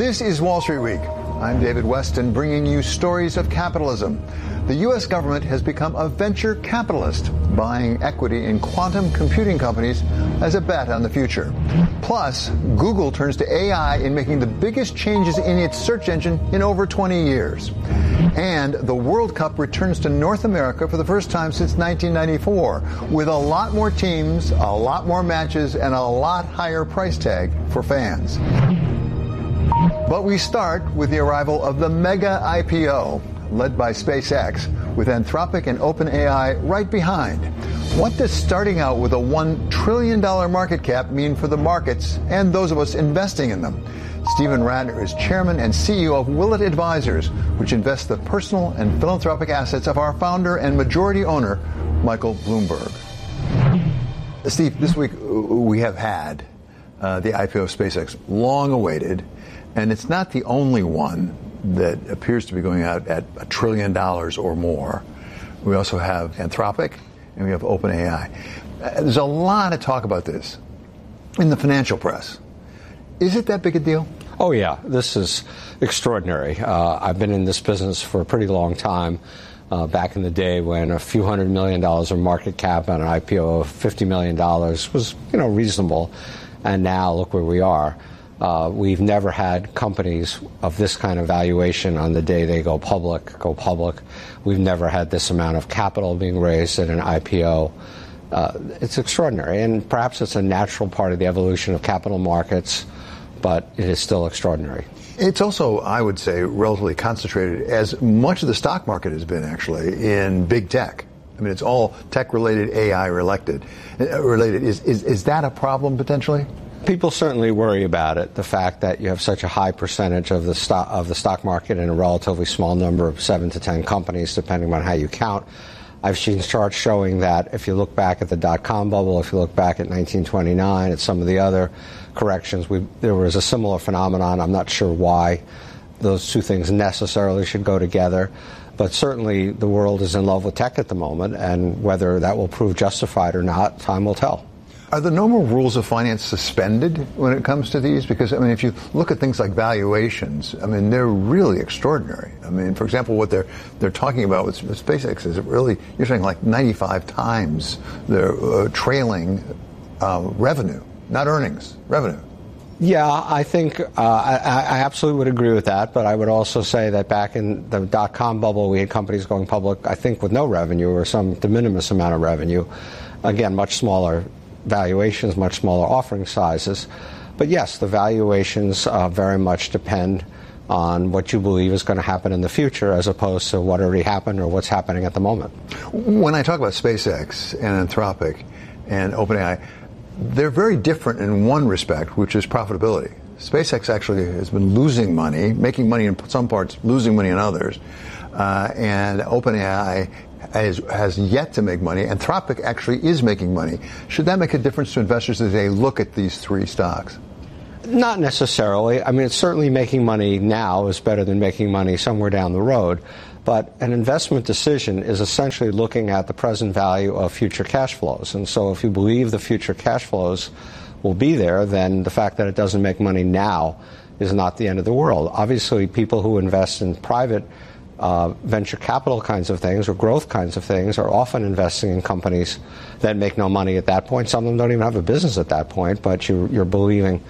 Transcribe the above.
This is Wall Street Week. I'm David Weston, bringing you stories of capitalism. The U.S. government has become a venture capitalist, buying equity in quantum computing companies as a bet on the future. Plus, Google turns to AI in making the biggest changes in its search engine in over 20 years. And the World Cup returns to North America for the first time since 1994, with a lot more teams, a lot more matches, and a lot higher price tag for fans. But we start with the arrival of the mega IPO, led by SpaceX, with Anthropic and OpenAI right behind. What does starting out with a $1 trillion market cap mean for the markets and those of us investing in them? Stephen Ratner is chairman and CEO of Willett Advisors, which invests the personal and philanthropic assets of our founder and majority owner, Michael Bloomberg. Steve, this week we have had the IPO of SpaceX, long awaited, and it's not the only one that appears to be going out at $1 trillion or more. We also have Anthropic and we have OpenAI. There's a lot of talk about this in the financial press. Is it that big a deal? Oh, yeah. This is extraordinary. I've been in this business for a pretty long time. Back in the day when a few $100 million of market cap on an IPO of $50 million was, reasonable. And now look where we are. We've never had companies of this kind of valuation on the day they go public. We've never had this amount of capital being raised at an IPO. It's extraordinary, and perhaps it's a natural part of the evolution of capital markets, but it is still extraordinary. It's also, I would say, relatively concentrated, as much of the stock market has been actually, in big tech. I mean, it's all tech-related, AI-related. Is that a problem potentially? People certainly worry about it. The fact that you have such a high percentage of the stock market in a relatively small number of 7 to 10 companies, depending on how you count. I've seen charts showing that if you look back at the dot-com bubble, if you look back at 1929, at some of the other corrections, there was a similar phenomenon. I'm not sure why those two things necessarily should go together. But certainly the world is in love with tech at the moment, and whether that will prove justified or not, time will tell. Are the normal rules of finance suspended when it comes to these? Because, if you look at things like valuations, they're really extraordinary. For example, what they're talking about with SpaceX is really, you're saying like 95 times their trailing revenue, not earnings, revenue. Yeah, I think I absolutely would agree with that, but I would also say that back in the dot-com bubble, we had companies going public, I think, with no revenue or some de minimis amount of revenue. Again, much smaller valuations, much smaller offering sizes. But yes, the valuations very much depend on what you believe is going to happen in the future as opposed to what already happened or what's happening at the moment. When I talk about SpaceX and Anthropic and OpenAI, they're very different in one respect, which is profitability. SpaceX actually has been losing money, making money in some parts, losing money in others. And OpenAI has yet to make money. Anthropic actually is making money. Should that make a difference to investors as they look at these three stocks? Not necessarily. It's certainly making money now is better than making money somewhere down the road. But an investment decision is essentially looking at the present value of future cash flows. And so if you believe the future cash flows will be there, then the fact that it doesn't make money now is not the end of the world. Obviously, people who invest in private venture capital kinds of things or growth kinds of things are often investing in companies that make no money at that point. Some of them don't even have a business at that point, but you're believing